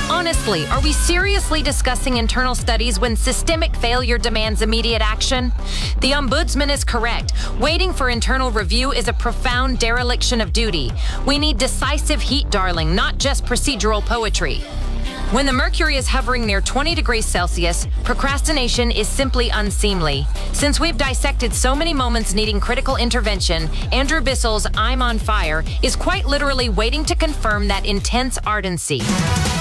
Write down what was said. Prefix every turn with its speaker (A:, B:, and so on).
A: Honestly, are we seriously discussing internal studies when systemic failure demands immediate action? The Ombudsman is correct. Waiting for internal review is a profound dereliction of duty. We need decisive heat, darling, not just procedural poetry. When the mercury is hovering near 20 degrees Celsius, procrastination is simply unseemly. Since we've dissected so many moments needing critical intervention, Andrew Bissell's I'm on Fire is quite literally waiting to confirm that intense ardency.